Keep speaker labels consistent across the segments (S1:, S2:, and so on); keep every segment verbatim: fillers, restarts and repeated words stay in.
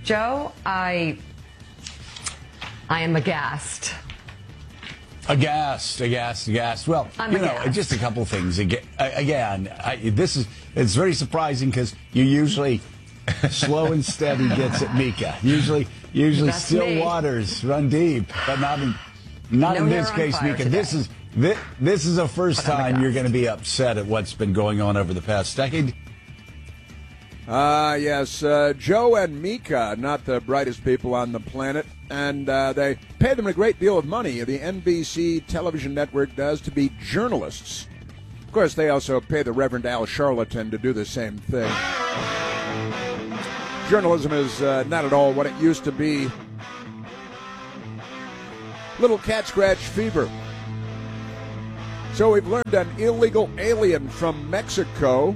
S1: Joe, I, I am aghast.
S2: Aghast, aghast, aghast. Well,
S1: I'm
S2: you know,
S1: aghast.
S2: just a couple things. Again, again I, this is it's very surprising because you usually slow and steady gets at Mika. Usually, usually
S1: That's
S2: still
S1: me.
S2: waters run deep, but not in not
S1: No
S2: in this
S1: hair on
S2: case,
S1: fire
S2: Mika.
S1: today.
S2: This is this, this is the first
S1: But I'm
S2: time you're
S1: aghast.
S2: going to be upset at what's been going on over the past decade.
S3: Uh, yes, uh, Joe and Mika, not the brightest people on the planet, and uh, they pay them a great deal of money, the N B C television network does, to be journalists. Of course, they also pay the Reverend Al Sharpton to do the same thing. Journalism is uh, not at all what it used to be. Little cat scratch fever. So we've learned an illegal alien from Mexico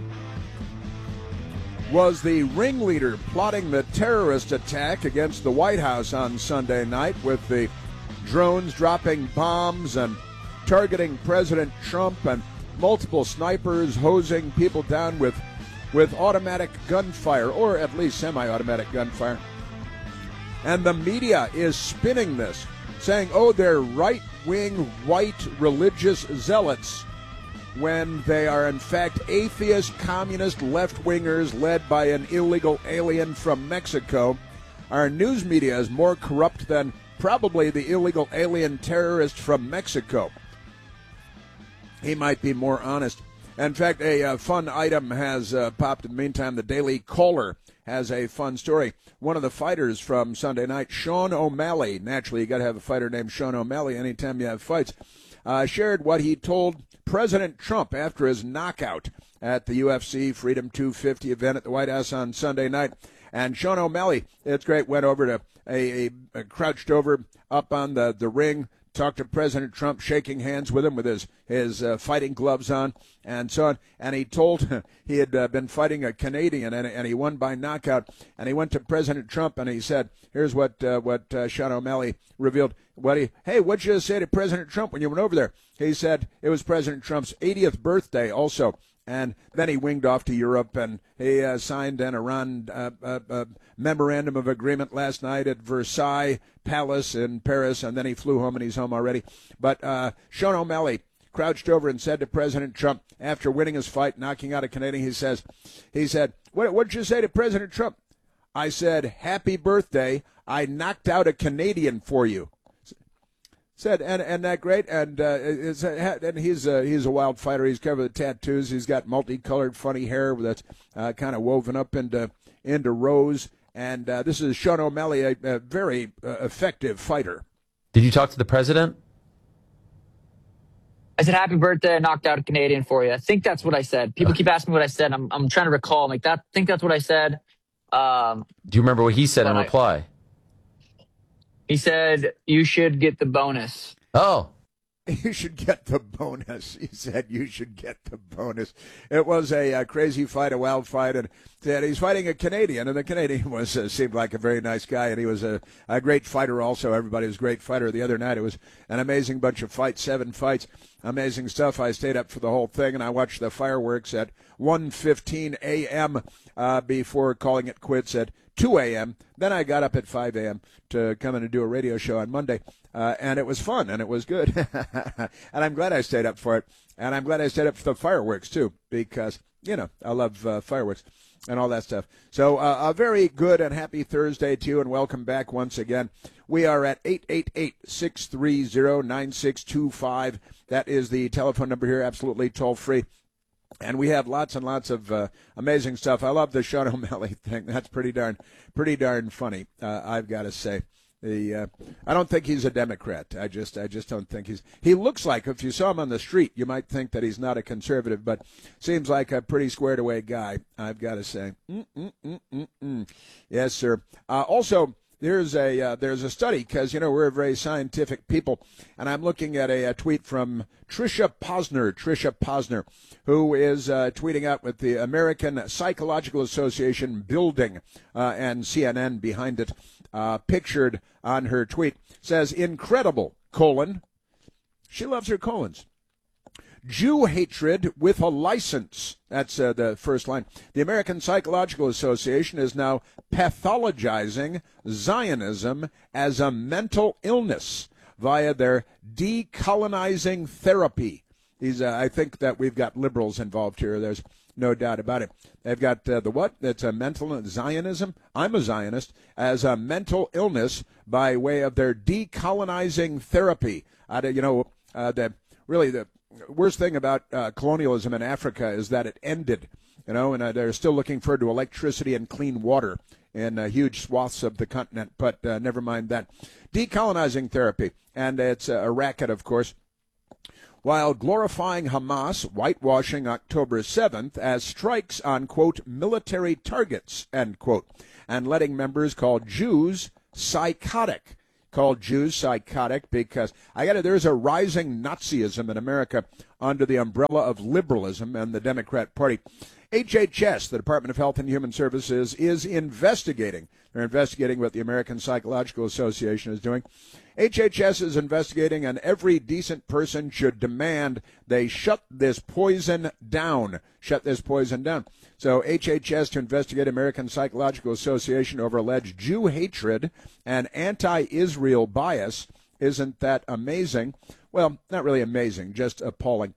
S3: was the ringleader plotting the terrorist attack against the White House on Sunday night, with the drones dropping bombs and targeting President Trump, and multiple snipers hosing people down with, with automatic gunfire, or at least semi-automatic gunfire. And the media is spinning this, saying, oh, they're right-wing white religious zealots, when they are in fact atheist, communist, left-wingers led by an illegal alien from Mexico. Our news media is more corrupt than probably the illegal alien terrorist from Mexico. He might be more honest. In fact, a uh, fun item has uh, popped in the meantime. The Daily Caller has a fun story. One of the fighters from Sunday night, Sean O'Malley, naturally you got to have a fighter named Sean O'Malley anytime you have fights, uh, shared what he told President Trump after his knockout at the U F C Freedom two fifty event at the White House on Sunday night. And Sean O'Malley, it's great, went over to a, a, a crouched over up on the, the ring, talked to President Trump, shaking hands with him with his, his uh, fighting gloves on and so on. And he told he had uh, been fighting a Canadian, and, and he won by knockout. And he went to President Trump and he said, here's what uh, what uh, Sean O'Malley revealed. What he, hey, what'd you say to President Trump when you went over there? He said it was President Trump's eightieth birthday also. And then he winged off to Europe, and he uh, signed an Iran uh, uh, uh, memorandum of agreement last night at Versailles Palace in Paris, and then he flew home, and he's home already. But uh, Sean O'Malley crouched over and said to President Trump after winning his fight, knocking out a Canadian, he says, he said, what what'd you say to President Trump? I said, happy birthday. I knocked out a Canadian for you. Said, and and that great, and uh, it's a, and he's a, he's a wild fighter. He's covered with tattoos. He's got multicolored, funny hair that's uh, kind of woven up into into rows. And uh, this is Sean O'Malley, a, a very uh, effective fighter.
S4: Did you talk to the president?
S5: I said, happy birthday. I knocked out a Canadian for you. I think that's what I said. People keep asking me what I said. I'm I'm trying to recall. I'm like, that, I think that's what I said. Um,
S4: Do you remember what he said in
S5: I-
S4: reply?
S5: he said, you should get the bonus.
S4: Oh.
S3: You should get the bonus. He said you should get the bonus. It was a, a crazy fight, a wild fight, and said he's fighting a Canadian, and the Canadian was uh, seemed like a very nice guy, and he was a, a great fighter also. Everybody was a great fighter the other night. It was an amazing bunch of fights, seven fights, amazing stuff. I stayed up for the whole thing, and I watched the fireworks at one fifteen a.m. Uh, before calling it quits at two a.m. Then I got up at five a.m. to come in and do a radio show on Monday. Uh, and it was fun, and it was good. And I'm glad I stayed up for it. And I'm glad I stayed up for the fireworks, too, because, you know, I love uh, fireworks and all that stuff. So uh, a very good and happy Thursday to you, and welcome back once again. We are at eight eight eight, six three zero, nine six two five. That is the telephone number here, absolutely toll-free. And we have lots and lots of uh, amazing stuff. I love the Sean O'Malley thing. That's pretty darn, pretty darn funny, uh, I've got to say. The uh, I don't think he's a Democrat. I just I just don't think he's. He looks like, if you saw him on the street, you might think that he's not a conservative, but seems like a pretty squared away guy, I've got to say. Mm-mm-mm-mm-mm. Yes, sir. Uh, also, there's a uh, there's a study, because you know we're a very scientific people, and I'm looking at a, a tweet from Tricia Posner. Tricia Posner, who is uh, tweeting out with the American Psychological Association building uh, and C N N behind it. Uh, pictured on her tweet, says, incredible, colon. She loves her colons. Jew hatred with a license. That's uh, the first line. The American Psychological Association is now pathologizing Zionism as a mental illness via their decolonizing therapy. These, uh, I think that we've got liberals involved here. There's no doubt about it. They've got uh, the what? It's a mental Zionism. I'm a Zionist as a mental illness by way of their decolonizing therapy. Uh, you know, uh, the really the worst thing about uh, colonialism in Africa is that it ended. You know, and uh, they're still looking forward to electricity and clean water in uh, huge swaths of the continent. But uh, never mind that. Decolonizing therapy, and it's a racket, of course. While glorifying Hamas, whitewashing October seventh as strikes on, quote, military targets, end quote, and letting members call Jews psychotic. Called Jews psychotic because, I got it, there's a rising Nazism in America under the umbrella of liberalism and the Democrat Party. H H S, the Department of Health and Human Services, is investigating. They're investigating what the American Psychological Association is doing. H H S is investigating, and every decent person should demand they shut this poison down. Shut this poison down. So H H S to investigate American Psychological Association over alleged Jew hatred and anti-Israel bias. Isn't that amazing? Well, not really amazing, just appalling.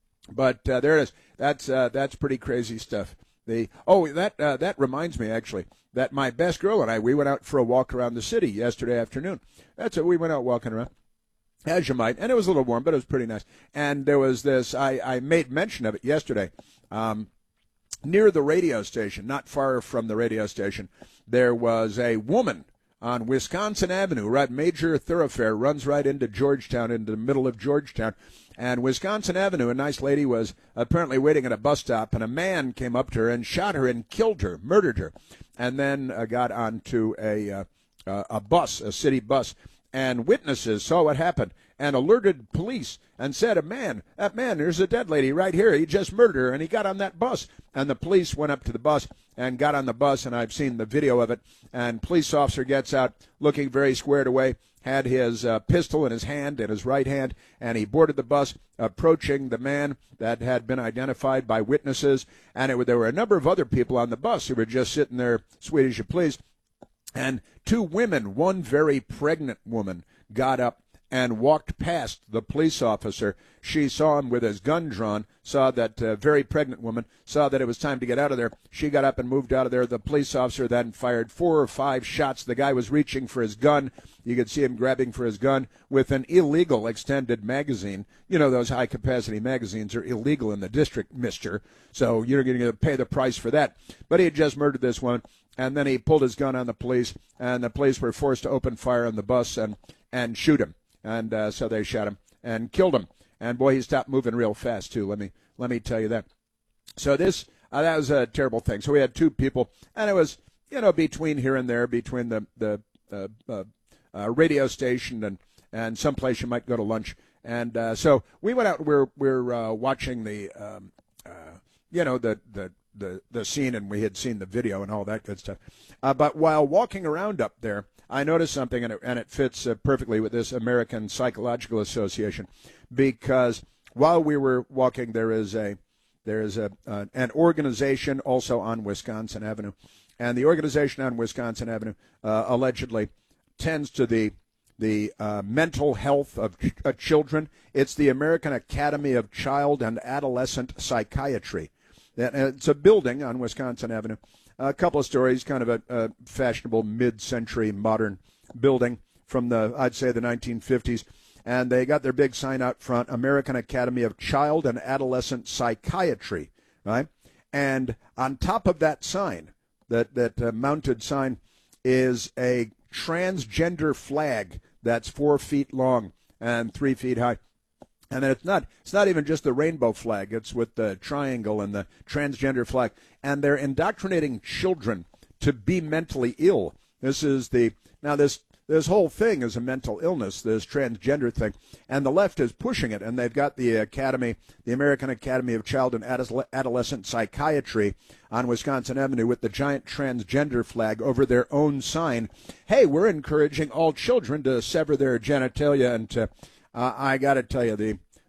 S3: But uh, there it is. That's uh, that's pretty crazy stuff. The oh that uh, that reminds me actually that my best girl and I, we went out for a walk around the city yesterday afternoon. That's it. We went out walking around, as you might, and it was a little warm, but it was pretty nice. And there was this. I, I made mention of it yesterday. Um, near the radio station, not far from the radio station, there was a woman on Wisconsin Avenue, right, major thoroughfare, runs right into Georgetown, into the middle of Georgetown. And Wisconsin Avenue, a nice lady was apparently waiting at a bus stop, and a man came up to her and shot her and killed her, murdered her, and then uh, got onto a uh, uh, a bus, a city bus. And witnesses saw what happened and alerted police and said, a man, that man, there's a dead lady right here. He just murdered her, and he got on that bus. And the police went up to the bus and got on the bus, and I've seen the video of it. And police officer gets out looking very squared away, had his uh, pistol in his hand, in his right hand, and he boarded the bus, approaching the man that had been identified by witnesses. And it, there were a number of other people on the bus who were just sitting there, sweet as you please. And two women, one very pregnant woman, got up and walked past the police officer. She saw him with his gun drawn, saw that uh, very pregnant woman, saw that it was time to get out of there. She got up and moved out of there. The police officer then fired four or five shots. The guy was reaching for his gun. You could see him grabbing for his gun with an illegal extended magazine. You know, those high-capacity magazines are illegal in the district, mister, so you're going to pay the price for that. But he had just murdered this woman, and then he pulled his gun on the police, and the police were forced to open fire on the bus and, and shoot him. And uh, so they shot him and killed him. And, boy, he stopped moving real fast, too. Let me let me tell you that. So this, uh, that was a terrible thing. So we had two people, and it was, you know, between here and there, between the, the uh, uh, uh, radio station and, and someplace you might go to lunch. And uh, so we went out, we're, we're uh, watching the, um, uh, you know, the, the, the, the scene, and we had seen the video and all that good stuff. Uh, but while walking around up there, I noticed something, and it, and it fits uh, perfectly with this American Psychological Association, because while we were walking, there is a there is a uh, an organization also on Wisconsin Avenue, and the organization on Wisconsin Avenue uh, allegedly tends to the the uh, mental health of ch- uh, children. It's the American Academy of Child and Adolescent Psychiatry. It's a building on Wisconsin Avenue. A couple of stories, kind of a, a fashionable mid-century modern building from the, I'd say, the nineteen fifties. And they got their big sign out front, American Academy of Child and Adolescent Psychiatry, right? And on top of that sign, that, that uh, mounted sign, is a transgender flag that's four feet long and three feet high. And then it's not it's not even just the rainbow flag. It's with the triangle and the transgender flag. And they're indoctrinating children to be mentally ill. This is the now this this whole thing is a mental illness, this transgender thing. And the left is pushing it. And they've got the Academy, the American Academy of Child and Adolescent Psychiatry on Wisconsin Avenue with the giant transgender flag over their own sign. Hey, we're encouraging all children to sever their genitalia and to Uh, I got to tell you, the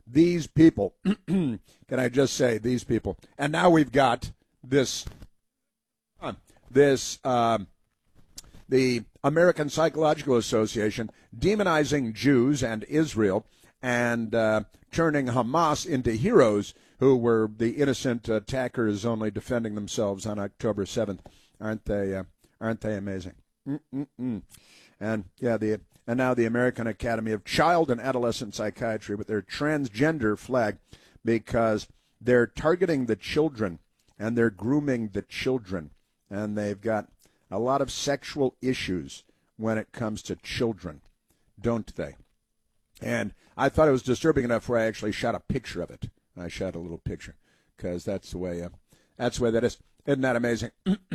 S3: these people, can I just say these people? And now we've got this, uh, this, um, the American Psychological Association demonizing Jews and Israel and uh, turning Hamas into heroes who were the innocent attackers only defending themselves on October seventh. Aren't they? Uh, aren't they amazing? Mm-mm-mm. And yeah, the and now the American Academy of Child and Adolescent Psychiatry with their transgender flag, because they're targeting the children and they're grooming the children, and they've got a lot of sexual issues when it comes to children, don't they? And I thought it was disturbing enough where I actually shot a picture of it. I shot a little picture because that's the way. Uh, that's the way that is. Isn't that amazing?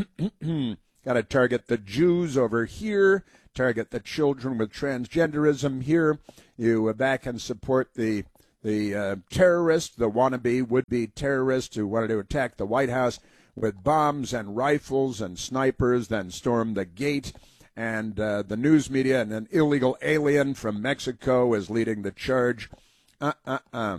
S3: Got to target the Jews over here. Target the children with transgenderism here. You uh, back and support the the uh, terrorists, the wannabe would-be terrorists who wanted to attack the White House with bombs and rifles and snipers, then storm the gate. And uh, the news media and an illegal alien from Mexico is leading the charge. Uh-uh-uh.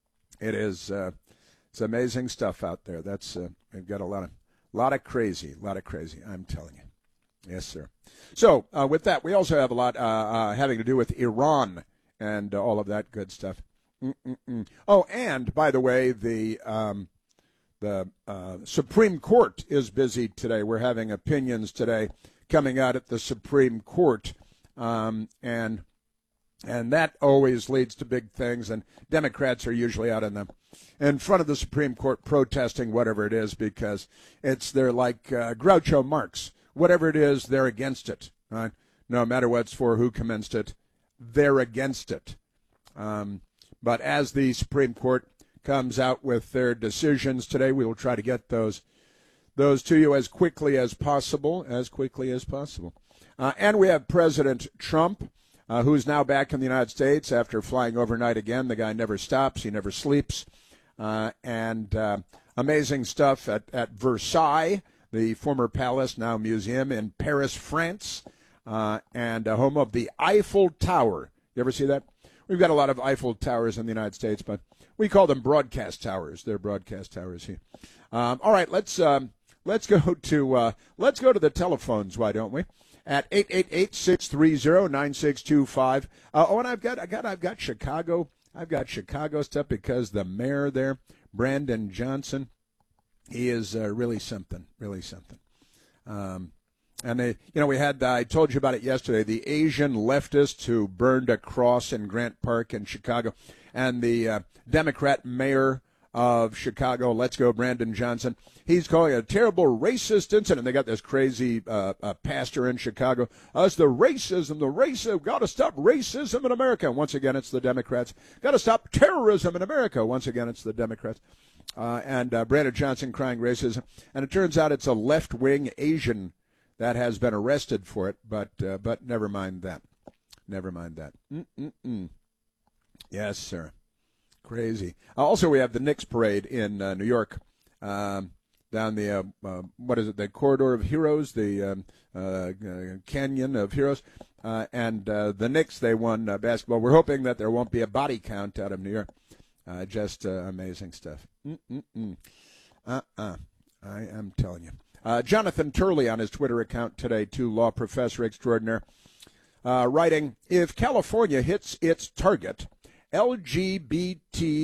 S3: It is uh, it's amazing stuff out there. That's uh, we've got a lot of lot of crazy, a lot of crazy. I'm telling you, yes, sir. So uh, with that, we also have a lot uh, uh, having to do with Iran and uh, all of that good stuff. Mm-mm-mm. Oh, and by the way, the um, the uh, Supreme Court is busy today. We're having opinions today coming out at the Supreme Court, um, and. And that always leads to big things, and Democrats are usually out in the in front of the Supreme Court protesting whatever it is, because it's they're like uh, Groucho Marx. Whatever it is, they're against it. Right? No matter what it's for, who commenced it, they're against it. Um, but as the Supreme Court comes out with their decisions today, we will try to get those those to you as quickly as possible, as quickly as possible. Uh, and we have President Trump, Uh, who's now back in the United States after flying overnight again. The guy never stops. He never sleeps. Uh, and uh, amazing stuff at, at Versailles, the former palace, now museum in Paris, France, uh, and uh, home of the Eiffel Tower. You ever see that? We've got a lot of Eiffel Towers in the United States, but we call them broadcast towers. They're broadcast towers here. Um, all right, let's um, let's go to uh, let's go to the telephones. Why don't we? At eight eight eight, six three zero, nine six two five. Uh, oh, and I've got, I got, I've got Chicago. I've got Chicago stuff because the mayor there, Brandon Johnson, he is uh, really something, really something. Um, and they, you know, we had, uh, I told you about it yesterday, the Asian leftist who burned a cross in Grant Park in Chicago, and the uh, Democrat mayor of Chicago, let's go, Brandon Johnson. He's calling it a terrible racist incident. They got this crazy uh, uh, pastor in Chicago. Us, the racism, the racism, got to stop racism in America. And once again, it's the Democrats. Got to stop terrorism in America. Once again, it's the Democrats. Uh, and uh, Brandon Johnson crying racism. And it turns out it's a left-wing Asian that has been arrested for it. But uh, but never mind that. Never mind that. Mm-mm-mm. Yes, sir. Crazy. Uh, also, we have the Knicks parade in uh, New York, um, down the, uh, uh, what is it, the Corridor of Heroes, the um, uh, uh, Canyon of Heroes. Uh, and uh, the Knicks, they won uh, basketball. We're hoping that there won't be a body count out of New York. Uh, just uh, amazing stuff. Mm-mm-mm. Uh-uh. I am telling you. Uh, Jonathan Turley on his Twitter account today, too, law professor extraordinaire, uh, writing, if California hits its target, L G B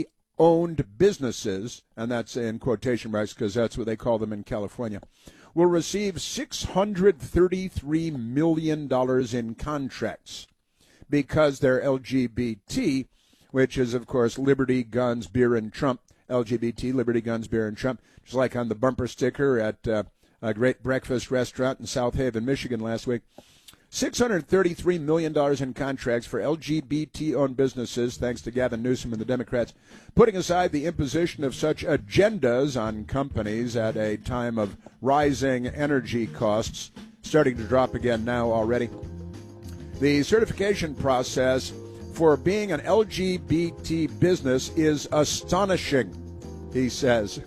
S3: T-owned businesses, and that's in quotation marks because that's what they call them in California, will receive six hundred thirty-three million dollars in contracts because they're L G B T, which is, of course, liberty, guns, beer, and Trump. L G B T, liberty, guns, beer, and Trump, just like on the bumper sticker at uh, a great breakfast restaurant in South Haven, Michigan last week. six hundred thirty-three million dollars in contracts for L G B T-owned businesses, thanks to Gavin Newsom and the Democrats, putting aside the imposition of such agendas on companies at a time of rising energy costs, starting to drop again now already. The certification process for being an L G B T business is astonishing, he says.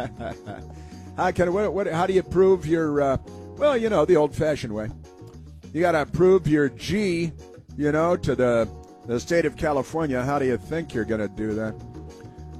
S3: how, can, what, what, how do you prove your, uh, well, you know, the old-fashioned way. You got to prove your G, you know, to the the state of California. How do you think you're going to do that?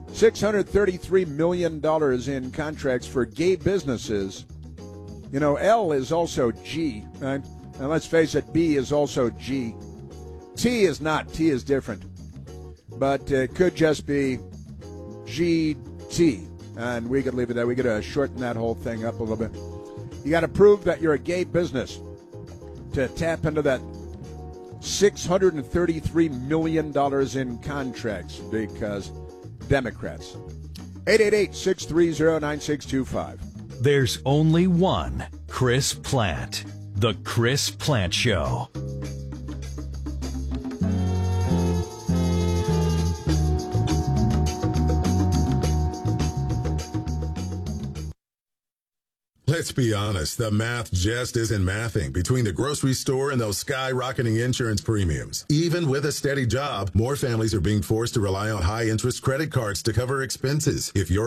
S3: six hundred thirty-three million dollars in contracts for gay businesses. You know, L is also G, right? And let's face it, B is also G. T is not. T is different. But it could just be G T. And we could leave it there. We could uh, shorten that whole thing up a little bit. You got to prove that you're a gay business to tap into that six hundred thirty-three million dollars in contracts because Democrats. eight eight eight, six three zero, nine six two five.
S6: There's only one Chris Plant. The Chris Plant Show.
S7: Let's be honest, the math just isn't mathing between the grocery store and those skyrocketing insurance premiums. Even with a steady job, more families are being forced to rely on high-interest credit cards to cover expenses. If you're